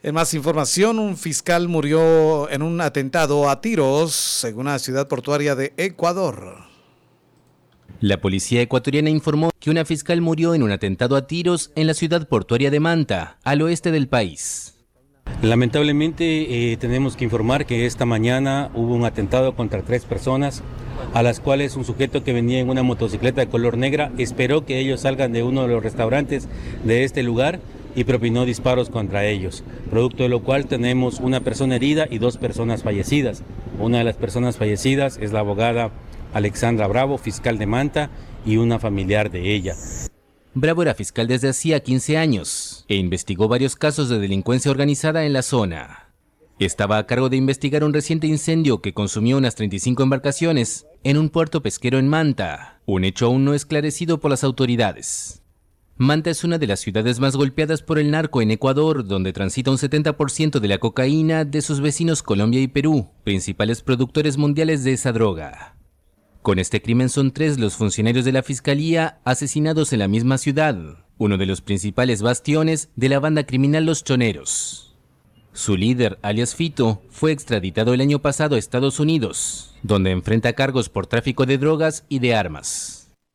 En más información, un fiscal murió en un atentado a tiros, según la ciudad portuaria de Ecuador. La policía ecuatoriana informó que una fiscal murió en un atentado a tiros en la ciudad portuaria de Manta, al oeste del país. Lamentablemente tenemos que informar que esta mañana hubo un atentado contra 3 personas, a las cuales un sujeto que venía en una motocicleta de color negra esperó que ellos salgan de uno de los restaurantes de este lugar y propinó disparos contra ellos, producto de lo cual tenemos una persona herida y 2 personas fallecidas. Una de las personas fallecidas es la abogada Alexandra Bravo, fiscal de Manta, y una familiar de ella. Bravo era fiscal desde hacía 15 años e investigó varios casos de delincuencia organizada en la zona. Estaba a cargo de investigar un reciente incendio que consumió unas 35 embarcaciones en un puerto pesquero en Manta, un hecho aún no esclarecido por las autoridades. Manta es una de las ciudades más golpeadas por el narco en Ecuador, donde transita un 70% de la cocaína de sus vecinos Colombia y Perú, principales productores mundiales de esa droga. Con este crimen son 3 los funcionarios de la Fiscalía asesinados en la misma ciudad, uno de los principales bastiones de la banda criminal Los Choneros. Su líder, alias Fito, fue extraditado el año pasado a Estados Unidos, donde enfrenta cargos por tráfico de drogas y de armas.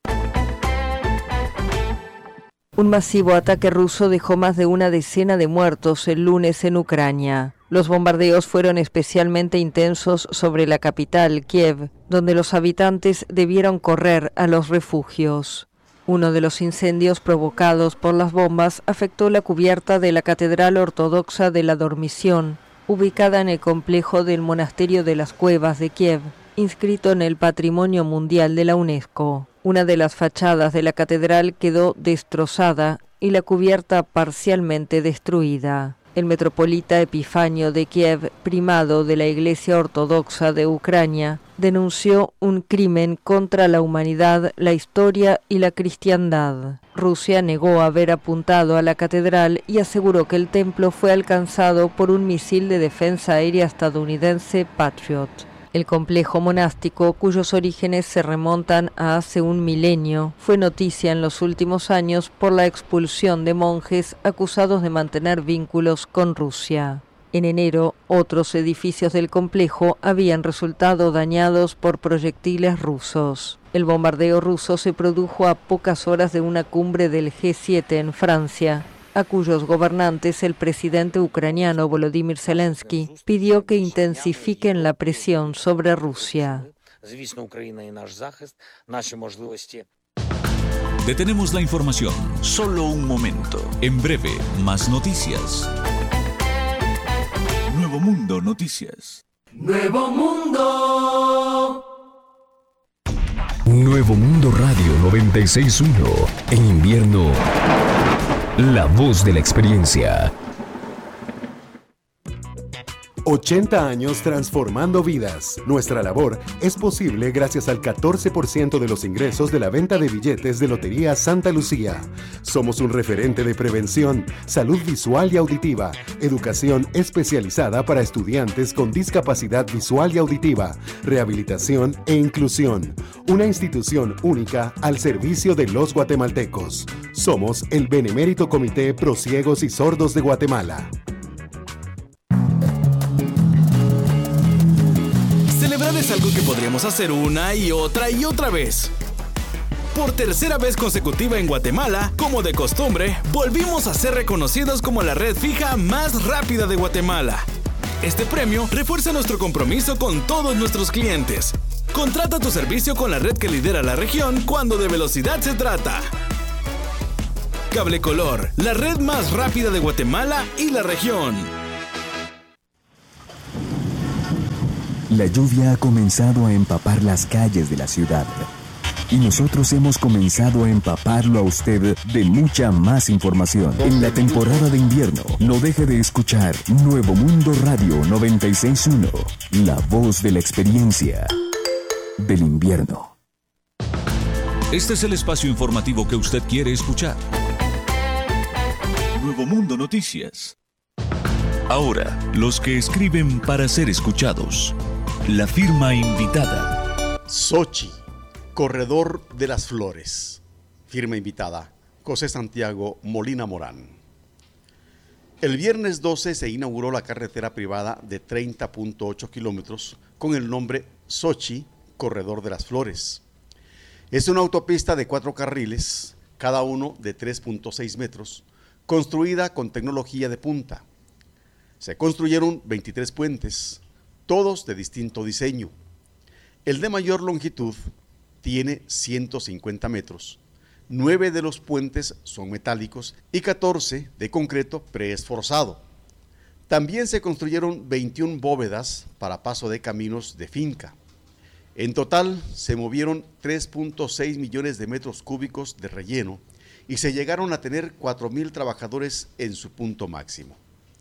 Un masivo ataque ruso dejó más de una decena de muertos el lunes en Ucrania. Los bombardeos fueron especialmente intensos sobre la capital, Kiev, donde los habitantes debieron correr a los refugios. Uno de los incendios provocados por las bombas afectó la cubierta de la Catedral Ortodoxa de la Dormición, ubicada en el complejo del Monasterio de las Cuevas de Kiev, inscrito en el Patrimonio Mundial de la UNESCO. Una de las fachadas de la catedral quedó destrozada y la cubierta parcialmente destruida. El metropolita Epifanio de Kiev, primado de la Iglesia Ortodoxa de Ucrania, denunció un crimen contra la humanidad, la historia y la cristiandad. Rusia negó haber apuntado a la catedral y aseguró que el templo fue alcanzado por un misil de defensa aérea estadounidense Patriot. El complejo monástico, cuyos orígenes se remontan a hace un milenio, fue noticia en los últimos años por la expulsión de monjes acusados de mantener vínculos con Rusia. En enero, otros edificios del complejo habían resultado dañados por proyectiles rusos. El bombardeo ruso se produjo a pocas horas de una cumbre del G7 en Francia, a cuyos gobernantes el presidente ucraniano Volodymyr Zelensky pidió que intensifiquen la presión sobre Rusia. Detenemos la información, solo un momento. En breve, más noticias. Nuevo Mundo Noticias. Nuevo Mundo. Nuevo Mundo Radio 96.1. En invierno, la voz de la experiencia. 80 años transformando vidas. Nuestra labor es posible gracias al 14% de los ingresos de la venta de billetes de Lotería Santa Lucía. Somos un referente de prevención, salud visual y auditiva, educación especializada para estudiantes con discapacidad visual y auditiva, rehabilitación e inclusión. Una institución única al servicio de los guatemaltecos. Somos el Benemérito Comité Pro Ciegos y Sordos de Guatemala. Celebrar es algo que podríamos hacer una y otra vez. Por tercera vez consecutiva en Guatemala, como de costumbre, volvimos a ser reconocidos como la red fija más rápida de Guatemala. Este premio refuerza nuestro compromiso con todos nuestros clientes. Contrata tu servicio con la red que lidera la región cuando de velocidad se trata. Cable Color, la red más rápida de Guatemala y la región. La lluvia ha comenzado a empapar las calles de la ciudad. Y nosotros hemos comenzado a empaparlo a usted de mucha más información. En la temporada de invierno, no deje de escuchar Nuevo Mundo Radio 96.1, la voz de la experiencia del invierno. Este es el espacio informativo que usted quiere escuchar. Nuevo Mundo Noticias. Ahora, los que escriben para ser escuchados. La firma invitada. Sochi, Corredor de las Flores. Firma invitada, José Santiago Molina Morán. El viernes 12 se inauguró la carretera privada de 30.8 kilómetros con el nombre Sochi, Corredor de las Flores. Es una autopista de 4 carriles, cada uno de 3.6 metros, construida con tecnología de punta. Se construyeron 23 puentes, todos de distinto diseño. El de mayor longitud tiene 150 metros. 9 de los puentes son metálicos y 14 de concreto preesforzado. También se construyeron 21 bóvedas para paso de caminos de finca. En total se movieron 3.6 millones de metros cúbicos de relleno y se llegaron a tener 4.000 trabajadores en su punto máximo.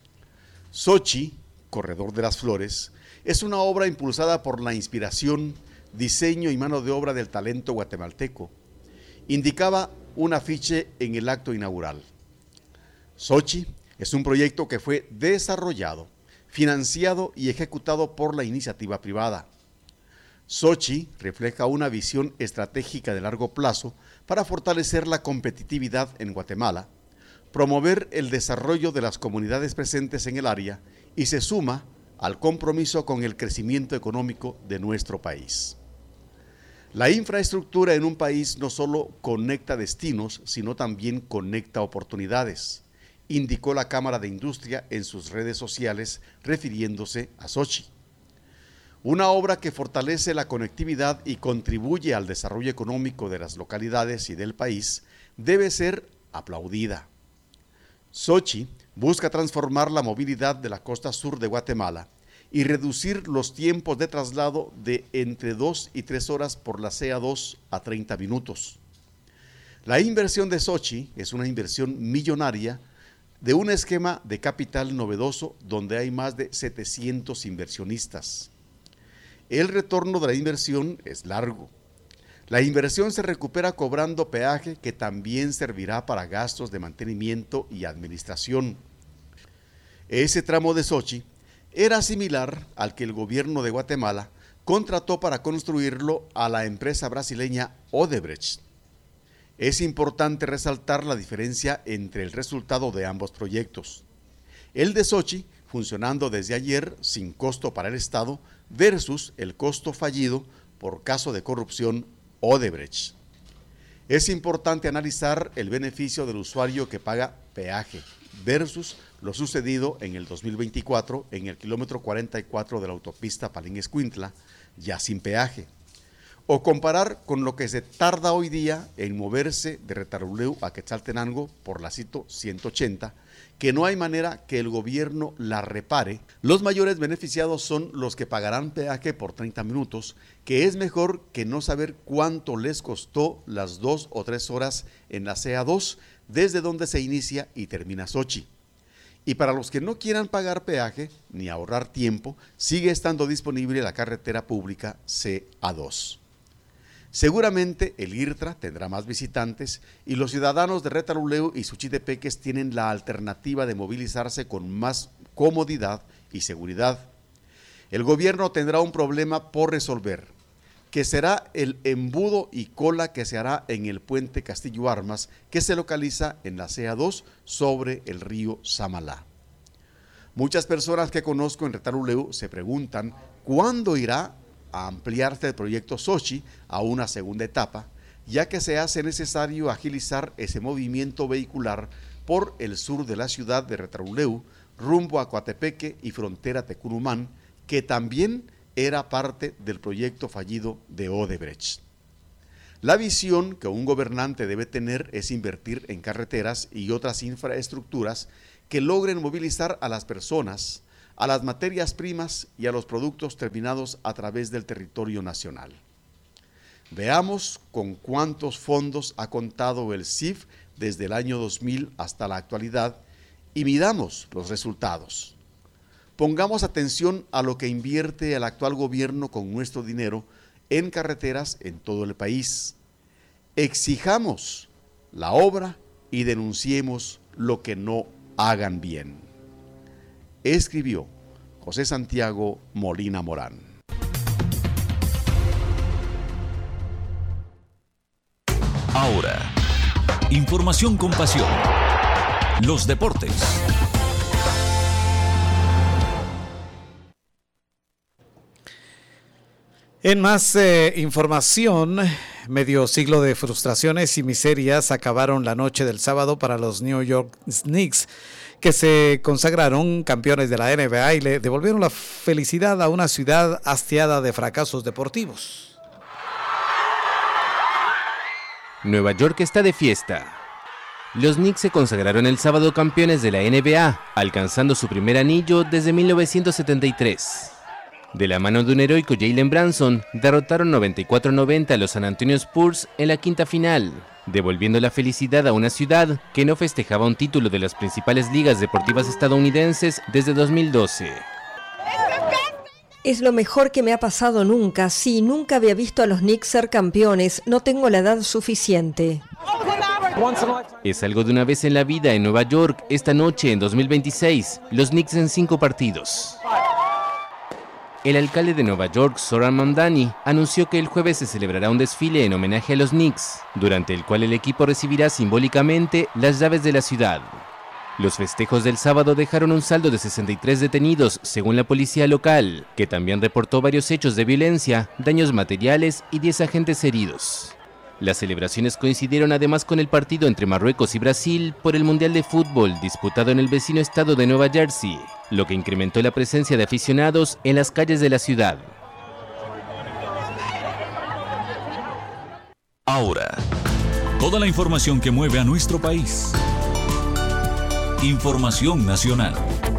Sochi, Corredor de las Flores, es una obra impulsada por la inspiración, diseño y mano de obra del talento guatemalteco, indicaba un afiche en el acto inaugural. Sochi es un proyecto que fue desarrollado, financiado y ejecutado por la iniciativa privada. Sochi refleja una visión estratégica de largo plazo para fortalecer la competitividad en Guatemala, promover el desarrollo de las comunidades presentes en el área y se suma al compromiso con el crecimiento económico de nuestro país. La infraestructura en un país no solo conecta destinos, sino también conecta oportunidades, indicó la Cámara de Industria en sus redes sociales refiriéndose a Sochi. Una obra que fortalece la conectividad y contribuye al desarrollo económico de las localidades y del país debe ser aplaudida. Sochi busca transformar la movilidad de la costa sur de Guatemala y reducir los tiempos de traslado de entre 2 y 3 horas por la CA2 a 30 minutos. La inversión de Sochi es una inversión millonaria de un esquema de capital novedoso donde hay más de 700 inversionistas. El retorno de la inversión es largo. La inversión se recupera cobrando peaje que también servirá para gastos de mantenimiento y administración. Ese tramo de Sochi era similar al que el gobierno de Guatemala contrató para construirlo a la empresa brasileña Odebrecht. Es importante resaltar la diferencia entre el resultado de ambos proyectos. El de Sochi, funcionando desde ayer sin costo para el Estado, versus el costo fallido por caso de corrupción Odebrecht. Es importante analizar el beneficio del usuario que paga peaje versus lo sucedido en el 2024 en el kilómetro 44 de la autopista Palenque-Escuintla, ya sin peaje, o comparar con lo que se tarda hoy día en moverse de Retalhuleu a Quetzaltenango por la Cito 180, que no hay manera que el gobierno la repare. Los mayores beneficiados son los que pagarán peaje por 30 minutos, que es mejor que no saber cuánto les costó las 2 o 3 horas en la CA2 desde donde se inicia y termina Sochi. Y para los que no quieran pagar peaje ni ahorrar tiempo, sigue estando disponible la carretera pública CA2. Seguramente el IRTRA tendrá más visitantes y los ciudadanos de Retalhuleu y Suchitepeques tienen la alternativa de movilizarse con más comodidad y seguridad. El gobierno tendrá un problema por resolver, que será el embudo y cola que se hará en el puente Castillo Armas, que se localiza en la CA2 sobre el río Samalá. Muchas personas que conozco en Retalhuleu se preguntan cuándo irá a ampliarse el proyecto Sochi a una segunda etapa, ya que se hace necesario agilizar ese movimiento vehicular por el sur de la ciudad de Retalhuleu, rumbo a Coatepeque y frontera Tecunumán, que también era parte del proyecto fallido de Odebrecht. La visión que un gobernante debe tener es invertir en carreteras y otras infraestructuras que logren movilizar a las personas, a las materias primas y a los productos terminados a través del territorio nacional. Veamos con cuántos fondos ha contado el CIF desde el año 2000 hasta la actualidad y midamos los resultados. Pongamos atención a lo que invierte el actual gobierno con nuestro dinero en carreteras en todo el país. Exijamos la obra y denunciemos lo que no hagan bien. Escribió José Santiago Molina Morán. Ahora, información con pasión. Los deportes En más información, medio siglo de frustraciones y miserias acabaron la noche del sábado para los New York Knicks, que se consagraron campeones de la NBA y le devolvieron la felicidad a una ciudad hastiada de fracasos deportivos. Nueva York está de fiesta. Los Knicks se consagraron el sábado campeones de la NBA, alcanzando su primer anillo desde 1973. De la mano de un heroico Jalen Brunson, derrotaron 94-90 a los San Antonio Spurs en la quinta final, devolviendo la felicidad a una ciudad que no festejaba un título de las principales ligas deportivas estadounidenses desde 2012. Es lo mejor que me ha pasado nunca. Sí, nunca había visto a los Knicks ser campeones. No tengo la edad suficiente. Es algo de una vez en la vida en Nueva York. Esta noche, en 2026, los Knicks en 5 partidos. El alcalde de Nueva York, Zohran Mamdani, anunció que el jueves se celebrará un desfile en homenaje a los Knicks, durante el cual el equipo recibirá simbólicamente las llaves de la ciudad. Los festejos del sábado dejaron un saldo de 63 detenidos, según la policía local, que también reportó varios hechos de violencia, daños materiales y 10 agentes heridos. Las celebraciones coincidieron además con el partido entre Marruecos y Brasil por el Mundial de Fútbol disputado en el vecino estado de Nueva Jersey, lo que incrementó la presencia de aficionados en las calles de la ciudad. Ahora, toda la información que mueve a nuestro país. Información nacional.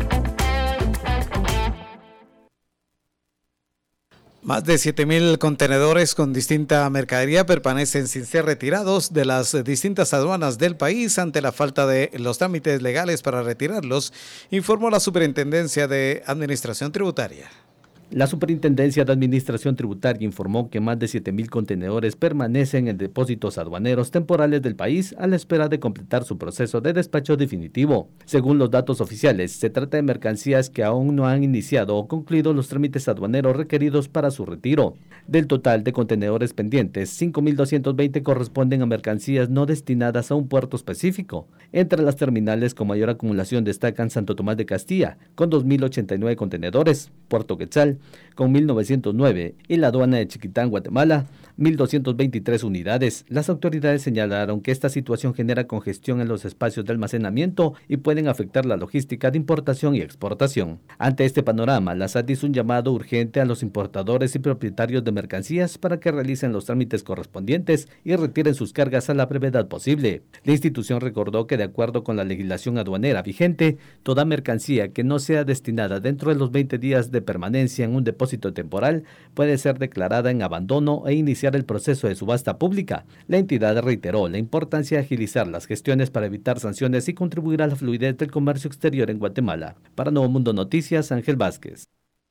Más de 7,000 contenedores con distinta mercadería permanecen sin ser retirados de las distintas aduanas del país ante la falta de los trámites legales para retirarlos, informó la Superintendencia de Administración Tributaria. La Superintendencia de Administración Tributaria informó que más de 7,000 contenedores permanecen en depósitos aduaneros temporales del país a la espera de completar su proceso de despacho definitivo. Según los datos oficiales, se trata de mercancías que aún no han iniciado o concluido los trámites aduaneros requeridos para su retiro. Del total de contenedores pendientes, 5,220 corresponden a mercancías no destinadas a un puerto específico. Entre las terminales con mayor acumulación destacan Santo Tomás de Castilla, con 2,089 contenedores, Puerto Quetzal, con 1,909 y la aduana de Chiquitán, Guatemala, 1,223 unidades. Las autoridades señalaron que esta situación genera congestión en los espacios de almacenamiento y pueden afectar la logística de importación y exportación. Ante este panorama, la SAT hizo un llamado urgente a los importadores y propietarios de mercancías para que realicen los trámites correspondientes y retiren sus cargas a la brevedad posible. La institución recordó que de acuerdo con la legislación aduanera vigente, toda mercancía que no sea destinada dentro de los 20 días de permanencia en un depósito temporal puede ser declarada en abandono e iniciar el proceso de subasta pública. La entidad reiteró la importancia de agilizar las gestiones para evitar sanciones y contribuir a la fluidez del comercio exterior en Guatemala. Para Nuevo Mundo Noticias, Ángel Vázquez.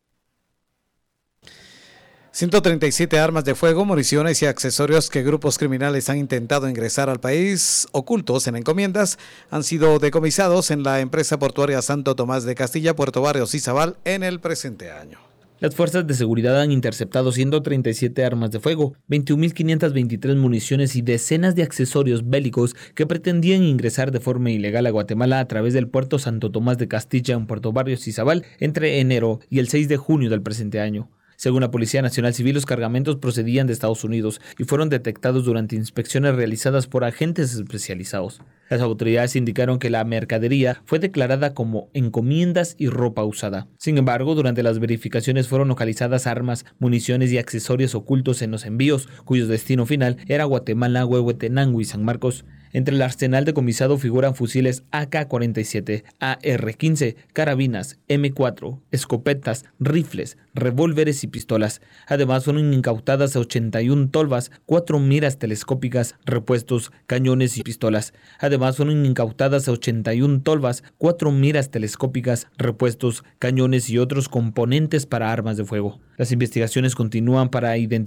137 armas de fuego, municiones y accesorios que grupos criminales han intentado ingresar al país, ocultos en encomiendas, han sido decomisados en la empresa portuaria Santo Tomás de Castilla, Puerto Barrios y Izabal en el presente año. Las fuerzas de seguridad han interceptado 137 armas de fuego, 21.523 municiones y decenas de accesorios bélicos que pretendían ingresar de forma ilegal a Guatemala a través del puerto Santo Tomás de Castilla en Puerto Barrios y Izabal entre enero y el 6 de junio del presente año. Según la Policía Nacional Civil, los cargamentos procedían de Estados Unidos y fueron detectados durante inspecciones realizadas por agentes especializados. Las autoridades indicaron que la mercadería fue declarada como encomiendas y ropa usada. Sin embargo, durante las verificaciones fueron localizadas armas, municiones y accesorios ocultos en los envíos, cuyo destino final era Guatemala, Huehuetenango y San Marcos. Entre el arsenal decomisado figuran fusiles AK-47, AR-15, carabinas, M4, escopetas, rifles, revólveres y pistolas. Además, fueron incautadas 81 tolvas, 4 miras telescópicas, repuestos, cañones y pistolas. Además, fueron incautadas 81 tolvas, 4 miras telescópicas, repuestos, cañones y otros componentes para armas de fuego. Las investigaciones continúan para identificar